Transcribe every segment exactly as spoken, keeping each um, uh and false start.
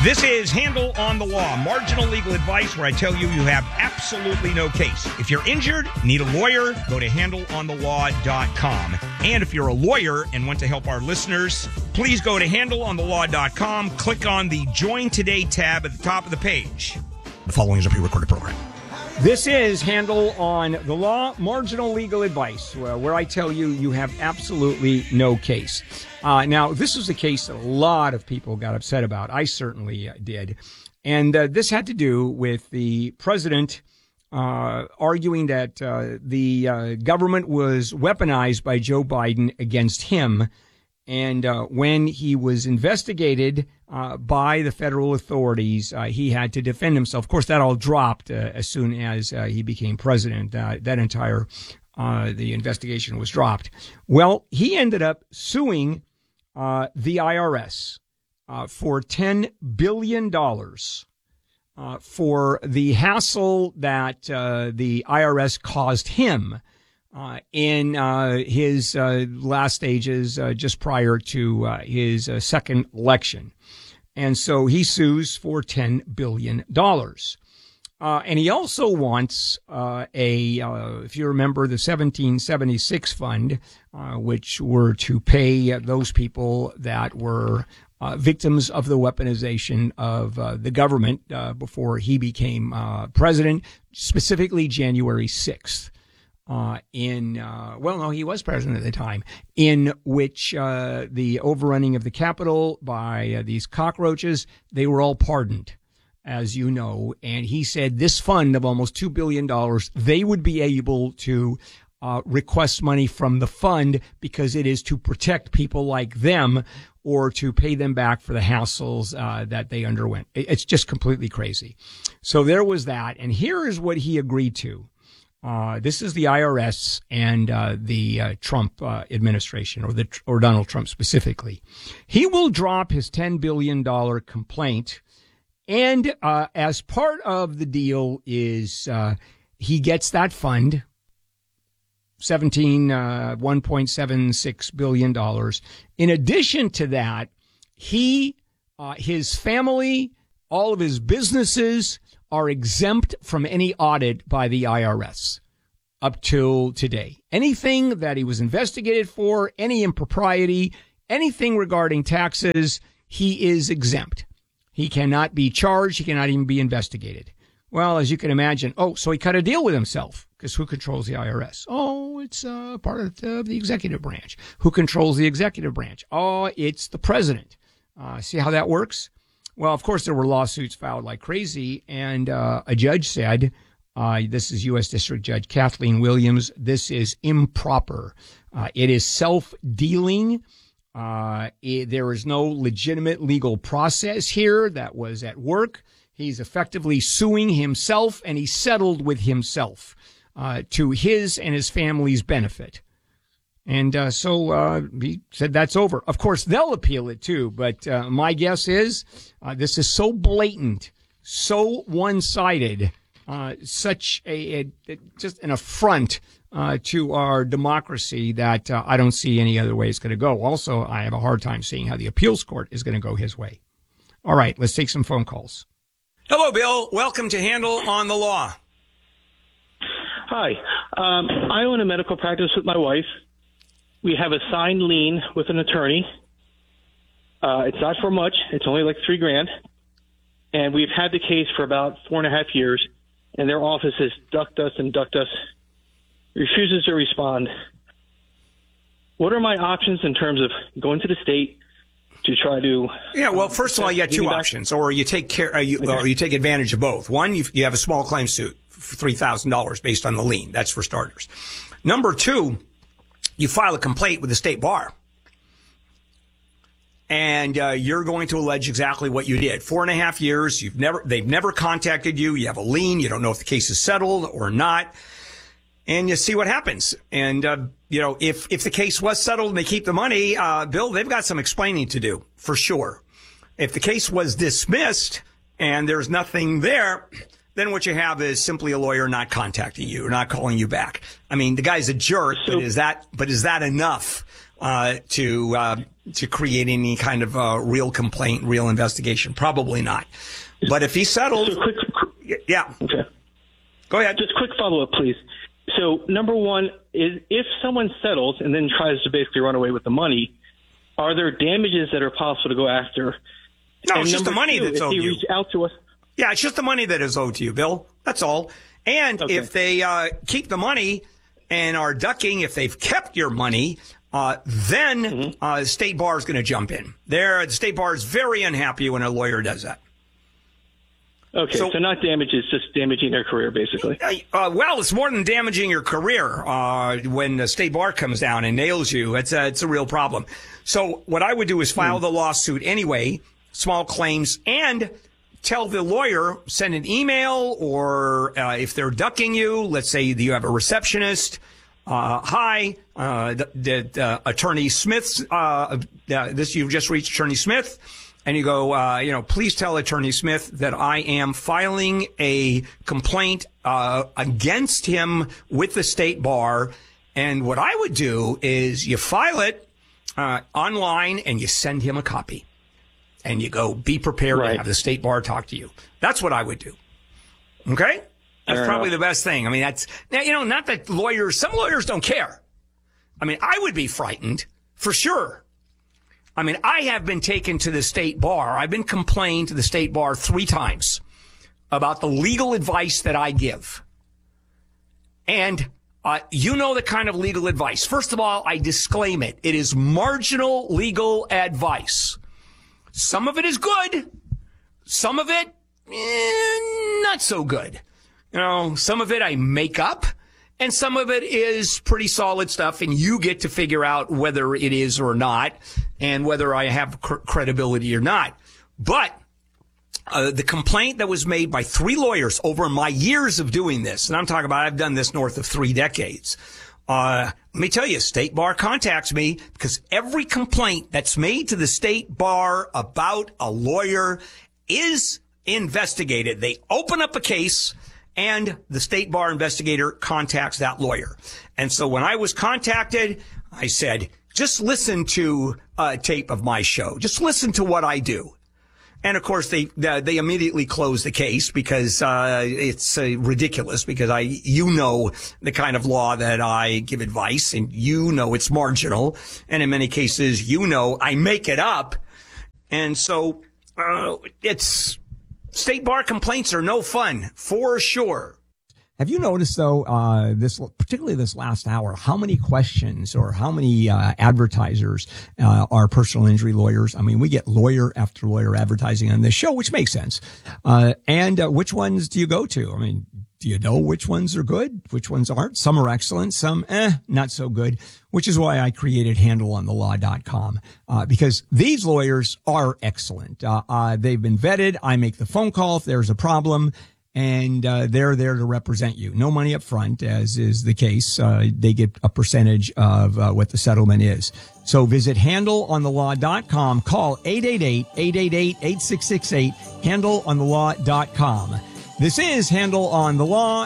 This is Handle on the Law, marginal legal advice where I tell you you have absolutely no case. If you're injured, need a lawyer, go to handle on the law dot com. And if you're a lawyer and want to help our listeners, please go to handle on the law dot com, click on the Join Today tab at the top of the page. The following is a pre-recorded program. This is Handle on the Law, marginal legal advice, where, where I tell you you have absolutely no case. Uh, now, this was a case that a lot of people got upset about. I certainly uh, did. And uh, this had to do with the president uh, arguing that uh, the uh, government was weaponized by Joe Biden against him. And uh, when he was investigated uh, by the federal authorities, uh, he had to defend himself. Of course, that all dropped uh, as soon as uh, he became president. Uh, that entire uh, the investigation was dropped. Well, he ended up suing uh, the I R S uh, for ten billion dollars uh, for the hassle that uh, the I R S caused him Uh, in uh, his uh, last stages uh, just prior to uh, his uh, second election. And so he sues for ten billion dollars. Uh, and he also wants uh, a, uh, if you remember, the seventeen seventy-six fund, uh, which were to pay those people that were uh, victims of the weaponization of uh, the government uh, before he became uh, president, specifically January sixth. Uh, in, uh, well, no, he was president at the time, in which, uh, the overrunning of the Capitol by uh, these cockroaches, they were all pardoned, as you know. And he said this fund of almost two billion dollars, they would be able to, uh, request money from the fund because it is to protect people like them or to pay them back for the hassles, uh, that they underwent. It's just completely crazy. So there was that. And here is what he agreed to. Uh, this is the I R S and uh, the uh, Trump uh, administration, or the or Donald Trump specifically. He will drop his ten billion dollars complaint, and uh, as part of the deal is uh, he gets that fund, seventeen uh, one point seven six billion dollars. In addition to that, he, uh, his family, all of his businesses are exempt from any audit by the I R S up till today. Anything that he was investigated for, any impropriety, anything regarding taxes, he is exempt. He cannot be charged. He cannot even be investigated. Well, as you can imagine, oh, so he cut a deal with himself, because who controls the I R S? Oh, it's uh, part of the, the executive branch. Who controls the executive branch? Oh, it's the president. Uh, see how that works? Well, of course, there were lawsuits filed like crazy, and uh, a judge said, uh, this is U S District Judge Kathleen Williams, this is improper. Uh, it is self-dealing. Uh, it, there is no legitimate legal process here that was at work. He's effectively suing himself, and he settled with himself uh, to his and his family's benefit. And uh, so uh, he said that's over. Of course, they'll appeal it, too. But uh, my guess is uh, this is so blatant, so one-sided, uh, such a, a just an affront uh, to our democracy that uh, I don't see any other way it's going to go. Also, I have a hard time seeing how the appeals court is going to go his way. All right, let's take some phone calls. Hello, Bill. Welcome to Handle on the Law. Hi. Um, I own a medical practice with my wife. We have a signed lien with an attorney. Uh, it's not for much. It's only like three grand. And we've had the case for about four and a half years, and their office has ducked us and ducked us, refuses to respond. What are my options in terms of going to the state to try to... Yeah, well, first of all, you got two options, or you take care, uh, you, okay. or you take advantage of both. One, you, you have a small claim suit for three thousand dollars based on the lien. That's for starters. Number two, you file a complaint with the state bar, and uh, you're going to allege exactly what you did. Four and a half years, you've never, they've never contacted you. You have a lien. You don't know if the case is settled or not, and you see what happens. And uh, you know, if if the case was settled and they keep the money, uh, Bill, they've got some explaining to do for sure. If the case was dismissed and there's nothing there, then what you have is simply a lawyer not contacting you or not calling you back. I mean, the guy's a jerk, So- but is that but is that enough uh, to uh, to create any kind of uh, real complaint, real investigation? Probably not. But if he settled, So quick, yeah, okay. go ahead. Just quick follow-up, please. So number one is if someone settles and then tries to basically run away with the money, are there damages that are possible to go after? No, And it's just the number money two, that's if owed he you. reach out to us. Yeah, it's just the money that is owed to you, Bill. That's all. And Okay. if they uh, keep the money and are ducking, if they've kept your money, uh, then Mm-hmm. uh, State Bar is going to jump in. There, the State Bar is very unhappy when a lawyer does that. Okay, So- so, not damages, just damaging their career, basically. Uh, well, it's more than damaging your career uh, when the State Bar comes down and nails you. It's a, it's a real problem. So what I would do is file the lawsuit anyway, small claims, and tell the lawyer, send an email, or uh, if they're ducking you, let's say you have a receptionist. Uh, hi, uh, the, the uh, Attorney Smith's, uh, uh, this, you've just reached Attorney Smith. And you go, uh, you know, please tell Attorney Smith that I am filing a complaint uh, against him with the State Bar. And what I would do is you file it uh, online and you send him a copy. And you go, be prepared Right. to have the State Bar talk to you. That's what I would do. Okay? That's Fair probably enough. the best thing. I mean, that's, now, you know, not that lawyers, some lawyers don't care. I mean, I would be frightened for sure. I mean, I have been taken to the State Bar. I've been complained to the State Bar three times about the legal advice that I give. And uh, you know the kind of legal advice. First of all, I disclaim it. It is marginal legal advice. Some of it is good. Some of it, eh, not so good. You know, some of it I make up. And some of it is pretty solid stuff, and you get to figure out whether it is or not, and whether I have cr- credibility or not. But uh, the complaint that was made by three lawyers over my years of doing this, and I'm talking about I've done this north of three decades. Uh, let me tell you, State Bar contacts me because every complaint that's made to the State Bar about a lawyer is investigated. They open up a case, and the State Bar investigator contacts that lawyer. And so when I was contacted, I said, just listen to a tape of my show. Just listen to what I do. And of course, they they immediately closed the case because uh, it's uh, ridiculous. Because I, you know, the kind of law that I give advice, and you know it's marginal, and in many cases, you know I make it up, and so uh, it's. State Bar complaints are no fun, for sure. Have you noticed, though, uh, this, particularly this last hour, how many questions or how many uh, advertisers uh, are personal injury lawyers? I mean, we get lawyer after lawyer advertising on this show, which makes sense. Uh, and uh, which ones do you go to? I mean, do you know which ones are good, which ones aren't? Some are excellent, some, eh, not so good, which is why I created handle on the law dot com, uh, because these lawyers are excellent. Uh, uh, they've been vetted. I make the phone call if there's a problem, and uh, they're there to represent you. No money up front, as is the case. Uh, they get a percentage of uh, what the settlement is. So visit handle on the law dot com. Call eight eight eight, eight eight eight, eight six six eight, handle on the law dot com. This is Handle on the Law.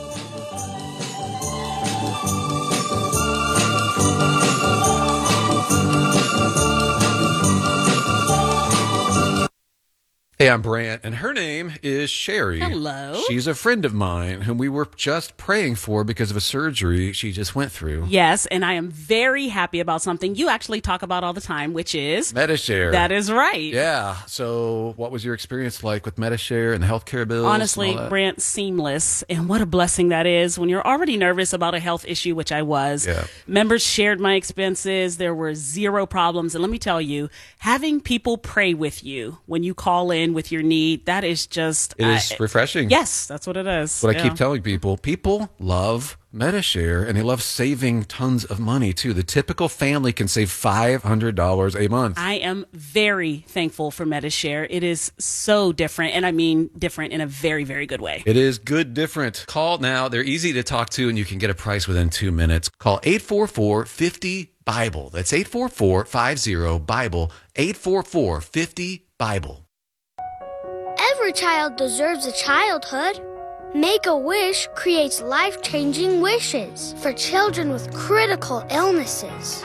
Hey, I'm Brant, and her name is Sherry. Hello. She's a friend of mine whom we were just praying for because of a surgery she just went through. Yes, and I am very happy about something you actually talk about all the time, which is Metashare. That is right. Yeah. So what was your experience like with Metashare and the healthcare bills? Honestly, and all that? Brant, seamless. And what a blessing that is when you're already nervous about a health issue, which I was. Yeah. Members shared my expenses. There were zero problems. And let me tell you, having people pray with you when you call in with your need, that is just... It is uh, refreshing. Yes, that's what it is. What I Yeah. keep telling people, people love Metashare, and they love saving tons of money, too. The typical family can save five hundred dollars a month. I am very thankful for Metashare. It is so different, and I mean different in a very, very good way. It is good different. Call now. They're easy to talk to, and you can get a price within two minutes. Call eight four four, five zero, Bible. That's eight four four, five zero, Bible. eight four four, five zero, Bible. Every child deserves a childhood. Make-A-Wish creates life-changing wishes for children with critical illnesses.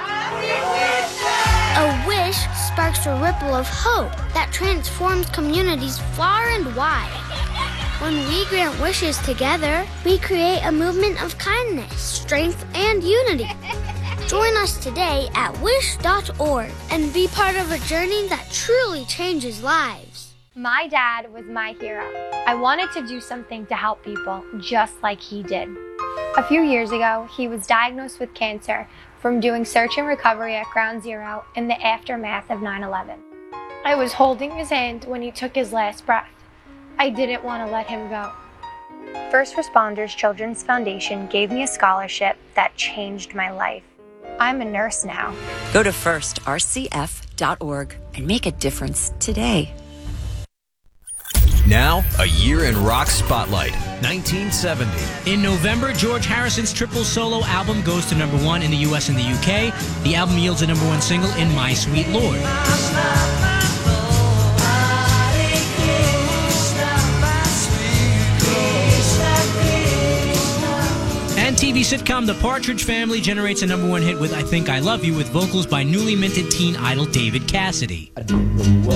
A wish sparks a ripple of hope that transforms communities far and wide. When we grant wishes together, we create a movement of kindness, strength, and unity. Join us today at wish dot org and be part of a journey that truly changes lives. My dad was my hero. I wanted to do something to help people just like he did. A few years ago, he was diagnosed with cancer from doing search and recovery at Ground Zero in the aftermath of nine eleven. I was holding his hand when he took his last breath. I didn't want to let him go. First Responders Children's Foundation gave me a scholarship that changed my life. I'm a nurse now. Go to first r c f dot org and make a difference today. Now, a year in rock spotlight, nineteen seventy. In November, George Harrison's triple solo album goes to number one in the U S and the U K. The album yields a number one single in My Sweet Lord. And T V sitcom The Partridge Family generates a number one hit with I Think I Love You with vocals by newly minted teen idol David Cassidy.